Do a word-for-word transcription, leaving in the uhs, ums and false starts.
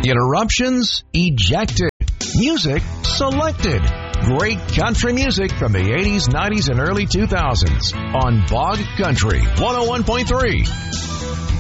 Interruptions ejected. Music selected. Great country music from the eighties, nineties, and early two thousands on Bog Country one oh one point three.